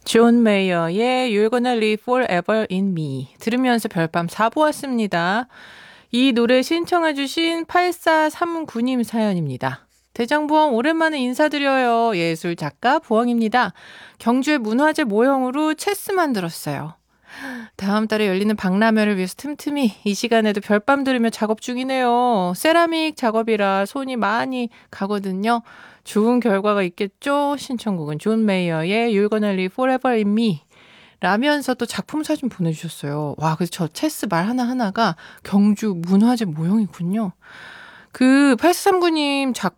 존 메이어의 You're Gonna Live Forever in Me 들으면서 별밤 4 보았습니다. 이 노래 신청해 주신 8439님 사연입니다. 대장부엉 오랜만에 인사드려요. 예술 작가 부엉입니다. 경주의 문화재 모형으로 체스 만들었어요. 다음 달에 열리는 박람회를 위해서 틈틈이 이 시간에도 별밤 들으며 작업 중이네요. 세라믹 작업이라 손이 많이 가거든요. 좋은 결과가 있겠죠? 신청곡은 존 메이어의 You're Gonna Live Forever in Me 라면서 또 작품 사진 보내주셨어요. 와, 그래서 저 체스 말 하나하나가 경주 문화재 모형이군요. 그 8339님